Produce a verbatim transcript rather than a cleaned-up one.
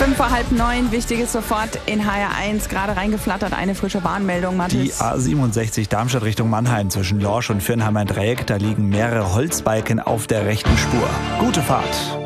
Fünf vor halb neun, wichtiges sofort in H R eins, gerade reingeflattert, eine frische Bahnmeldung, Mathis. Die A siebenundsechzig Darmstadt Richtung Mannheim zwischen Lorsch und Firnheimer Dreieck, da liegen mehrere Holzbalken auf der rechten Spur. Gute Fahrt.